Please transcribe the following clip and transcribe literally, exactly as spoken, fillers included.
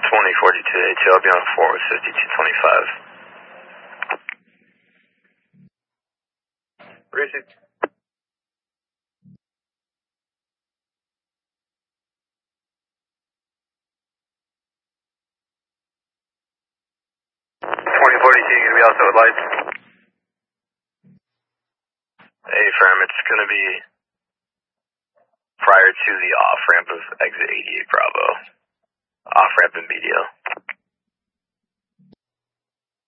twenty forty-two A T L, I'll be on four with fifty-two twenty-five. Racing. twenty forty-two, you gonna be outside with lights? Hey, firm, it's gonna be prior to the off-ramp of exit eighty-eight Bravo. Off-ramp in B D O.